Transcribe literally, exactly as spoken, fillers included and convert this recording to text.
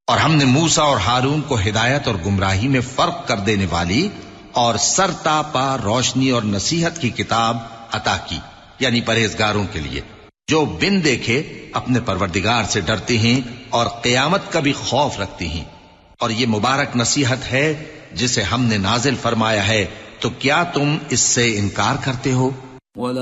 और हमने मूसा और हारून को हिदायत और गुमराही में फर्क कर देने वाली और सरतापा रोशनी और नसीहत की किताब अता की, यानी परहेजगारों के लिए, जो बिन देखे अपने परवरदिगार से डरते हैं और क़यामत का भी खौफ रखते हैं। और ये मुबारक नसीहत है जिसे हमने नाजिल फरमाया है, तो क्या तुम इससे इनकार करते हो?